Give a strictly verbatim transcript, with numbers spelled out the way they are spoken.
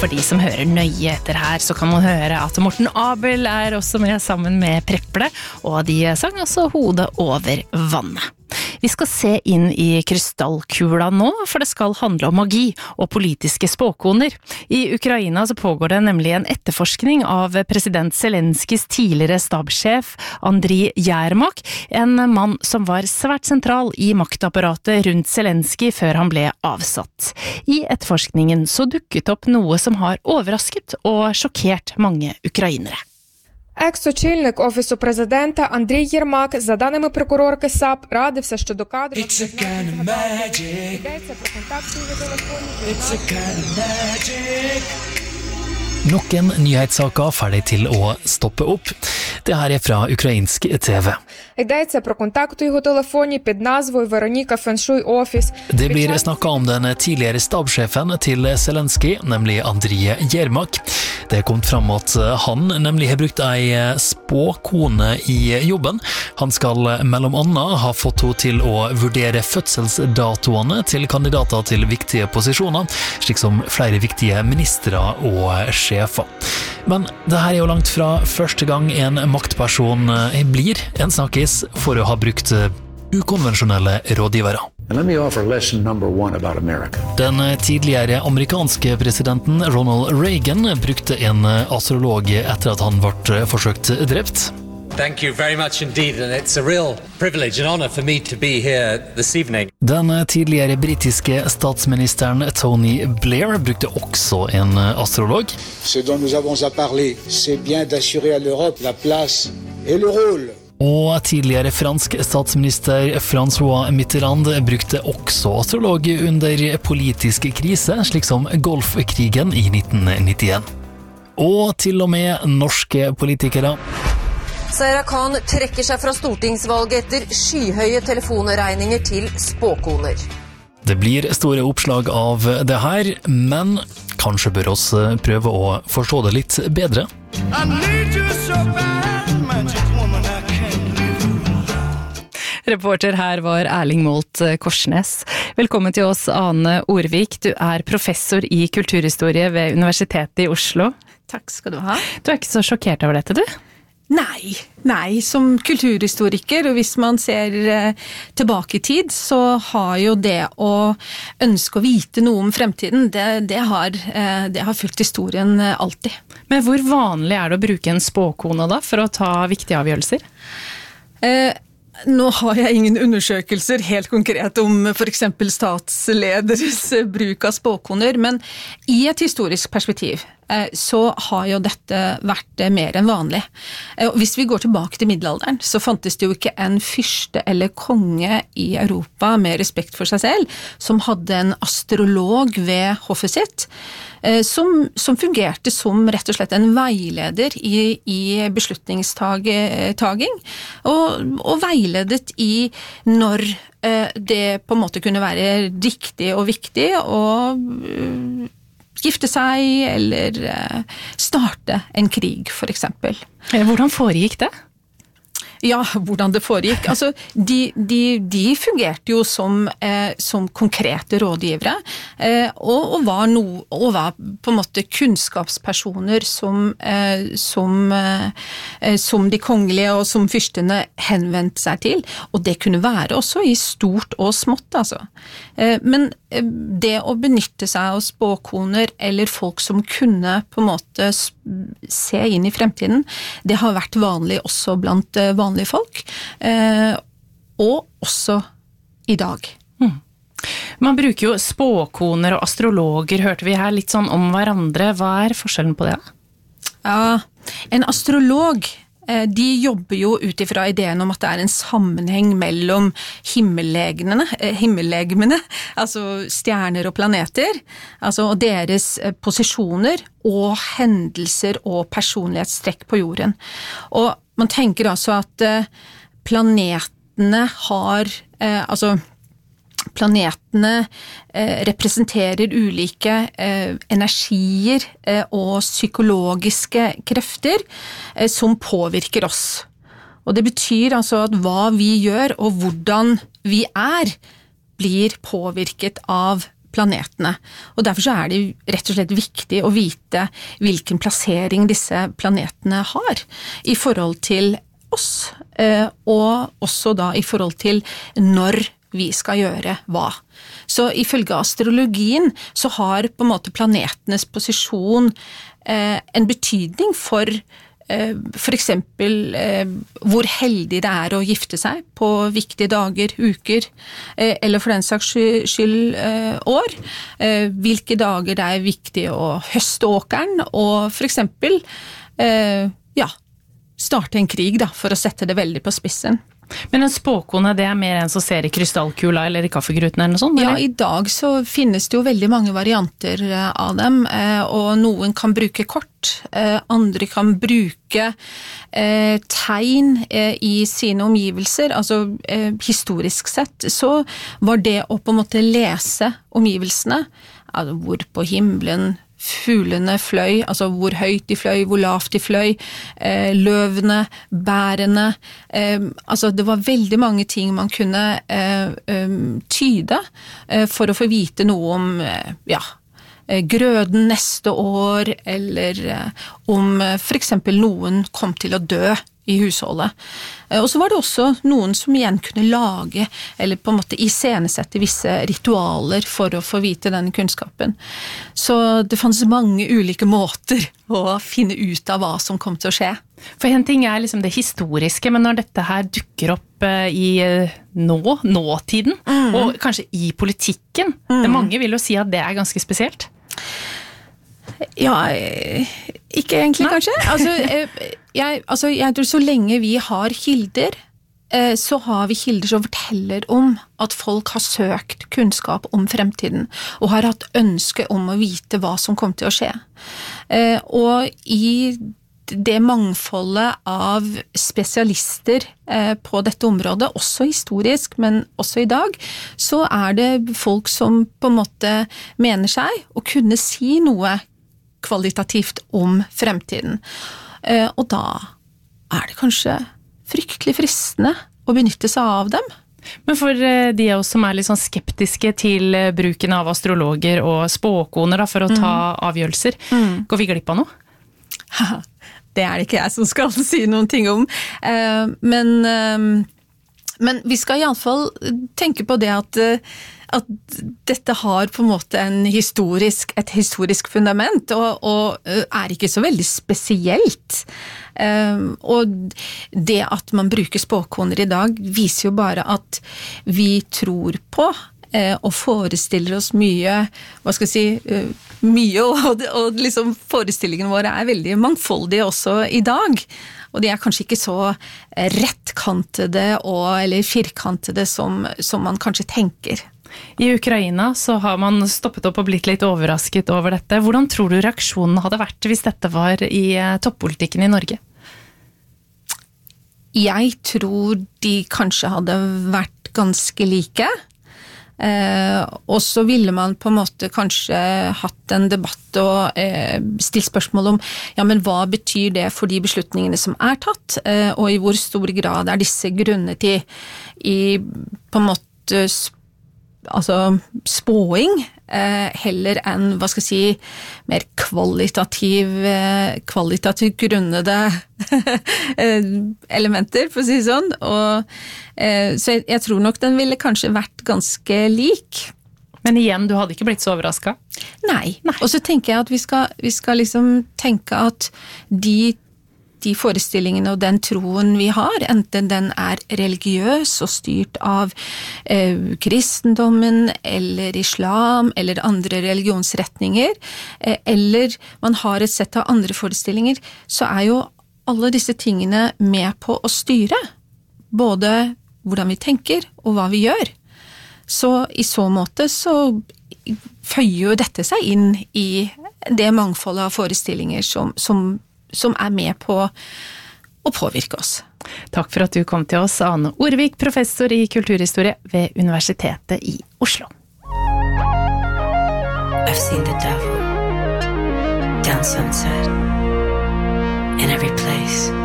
for de som hører nøye etter her, så kan man høre at Morten Abel er også med sammen med Preple, og de sang også Hodet over vannet. Vi skal se inn i krystallkula nå, for det skal handle om magi og politiske spåkoner. I Ukraina så pågår det nemlig en etterforskning av president Zelenskis tidligere stabssjef Andriy Yermak, en mann som var svært sentral i maktapparatet rundt Zelensky før han ble avsatt. I etterforskningen så dukket opp noe som har overrasket og sjokkert mange ukrainere. Екс-очільник Офісу президента Андрій Єрмак, за даними прокурорки САП, радився щодо кадрів... It's a kind of magic. Йдеться про контакти його телефоні. It's a kind of magic. Noen nyhetssaker ferdig til å stoppe opp. Det her er fra ukrainsk T V. Йдеться про контакти його телефоні під назвою Вероніка Феншуй Офіс. Det blir snakket om den tidligere stabssjefen til Zelensky, nemlig Andriy Yermak. Det kom fram at han nemlig har brukt ei spåkone i jobben. Han skal mellom annet ha fått henne til å vurdere fødselsdatoene til kandidater til viktige posisjoner, slik som flere viktige ministre og sjefer. Men det her er jo langt fra første gang en maktperson blir en snakkis for å ha brukt ukonvensjonelle rådgivere. And let me offer lesson number one about America. Den tidligere amerikanske presidenten Ronald Reagan brukte en astrolog etter at han ble forsøkt drept. Thank you very much indeed, and it's a real privilege and honor for me to be here this evening. Den tidligere britiske statsministeren Tony Blair brukte også en astrolog. Ce dont nous avons à parler, c'est bien d'assurer à l'Europe la place et le rôle. Og tidligere fransk statsminister François Mitterrand brukte også astrolog under politisk krise, slik som Golfkrigen i nitten nittien. Og til og med norske politikere. Zaira Khan trekker seg fra stortingsvalget etter skyhøye telefonregninger til spåkoner. Det blir store oppslag av det her, men kanskje bør oss prøve å forstå det litt bedre. I need you so bad, magic woman, I can't live. Reporter her var Erling Målt Korsnes. Velkommen til oss, Ane Orvik. Du er professor i kulturhistorie ved Universitetet i Oslo. Takk skal du ha. Du er ikke så sjokkert over dette, du? Nei, nei, som kulturhistoriker, og hvis man ser eh, tilbake i tid, så har jo det å ønske å vite noe om fremtiden, det, det, har, eh, det har fulgt historien eh, alltid. Men hvor vanlig er det å bruke en spåkone da, for å ta viktige avgjørelser? Eh, Nå har jeg ingen undersøkelser helt konkret om for eksempel statslederes bruk av spåkoner, men i et historisk perspektiv så har jo dette vært mer enn vanlig. Hvis vi går tilbake til middelalderen, så fantes det jo ikke en fyrste eller konge i Europa med respekt for seg selv, som hadde en astrolog ved hoffet sitt, som, som fungerte som rett og slett en veileder i, i beslutningstaging, og, og veiledet i når det på en måte kunne være riktig og viktig, og gifte seg, eller starte en krig, for eksempel. Hvordan foregikk det? Ja, hvordan det foregikk. Altså, de, de, de fungerte jo som, eh, som konkrete rådgivere, eh, og, og, var no, og var på en måte kunnskapspersoner som, eh, som, eh, som de kongelige og som fyrstene henvendte seg til, og det kunne være også i stort og smått, altså. Eh, men det å benytte seg av spåkoner eller folk som kunne på en måte se inn i fremtiden, det har vært vanlig også blant vanlige folk, og også i dag. Mm. Man bruker jo spåkoner og astrologer, hørte vi her litt sånn om hverandre. Hva er forskjellen på det? Ja, en astrolog, de jobber jo utifra ideen om at det er en sammenheng mellom himmellegemene, himmellegemene, altså stjerner og planeter, altså og deres posisjoner og hendelser og personlighetstrekk på jorden. Og man tenker altså at planetene har, altså planetene eh, representerer ulike eh, energier eh, og psykologiske krefter eh, som påvirker oss. Og det betyr altså at hva vi gjør og hvordan vi er, blir påvirket av planetene. Og derfor så er det rett og slett viktig å vite hvilken plassering disse planetene har i forhold til oss, og også da i forhold til når vi skal gjøre hva. Så ifølge astrologien så har på en måte planetenes posisjon en betydning for for eksempel hvor heldig det er å gifte seg på viktige dager, uker, eller for den saks skyld år. Hvilke dager det er viktig å høste åkeren, og for eksempel, ja, starte en krig da, for å sette det veldig på spissen. Men en spåkone, det er mer en som ser i krystallkula eller i kaffegruten eller noe sånt? Eller? Ja, i dag så finnes det jo veldig mange varianter av dem, og noen kan bruke kort, andre kan bruke tegn i sine omgivelser, altså historisk sett, så var det å på en måte lese omgivelsene, altså hvor på himmelen fuglene fløy, altså hvor høyt de fløy, hvor lavt de fløy, eh, løvene, bærene, eh, altså det var veldig mange ting man kunne eh, eh, tyde eh, for å få vite noe om, eh, ja, grøden neste år, eller eh, om eh, for eksempel noen kom til å dø i husholdet. Og så var det også noen som igjen kunne lage, eller på en måte iscenesette visse ritualer for å få vite denne kunnskapen. Så det fanns mange ulike måter å finne ut av hva som kom til å skje. For en ting er liksom det historiske, men når dette her dukker opp i nå, nåtiden, mm. og kanskje i politikken, mm. det mange vil jo si at det er ganske spesielt. Ja, ikke egentlig Nei. Kanskje. Altså jeg, altså, jeg tror så lenge vi har kilder, så har vi kilder som forteller om at folk har søkt kunnskap om fremtiden, og har hatt ønske om å vite hva som kommer til å skje. Og i det mangfoldet av spesialister på dette området, også historisk, men også i dag, så er det folk som på en måte mener seg å kunne si noe kvalitativt om fremtiden. Og da er det kanskje fryktelig fristende å benytte seg av dem. Men for de av oss som er litt sånn skeptiske til bruken av astrologer og spåkoner da, for å ta mm. avgjørelser, mm. går vi glipp av noe? Det er det ikke jeg som skal si noen ting om. Men, men vi skal i alle fall tenke på det at at dette har på en måte en historisk, et historisk fundament, og, og er ikke så veldig spesielt. Um, og det at man bruker spåkoner i dag, viser jo bare at vi tror på uh, og forestiller oss mye, hva skal jeg si, uh, mye, og, og liksom forestillingene våre er veldig mangfoldige også i dag. Og de er kanskje ikke så rettkantede og, eller firkantede som, som man kanskje tenker. I Ukraina så har man stoppet opp og blitt litt overrasket over dette. Hvordan tror du reaksjonen hadde vært hvis dette var i toppolitikken i Norge? Jeg tror de kanskje hadde vært ganske like. Eh, og så ville man på en måte kanskje hatt en debatt og eh, stilt spørsmål om ja, men hva betyr det for de beslutningene som er tatt, eh, og i hvor stor grad er disse grunnet i, i på en måte altså spåing, eh, heller enn, hva skal jeg si, mer kvalitativ, eh, kvalitativt grunnede elementer, for å si sånn. Og, eh, så jeg, jeg tror nok den ville kanskje vært ganske lik. Men igjen, du hadde ikke blitt så overrasket? Nei. Nei. Og så tenker jeg at vi skal, vi skal liksom tenke at de de forestillingene og den troen vi har, enten den er religiøs og styrt av eh, kristendommen eller islam eller andre religionsretninger, eh, eller man har et sett av andre forestillinger, så er jo alle disse tingene med på å styre både hvordan vi tenker og hva vi gjør. Så i så måte så føyer jo dette seg inn i det mangfoldet av forestillinger som, som som er med på å påvirke oss. Takk for at du kom til oss, Ane Orvik, professor i kulturhistorie ved Universitetet i Oslo. I've seen the devil down sunset in every place.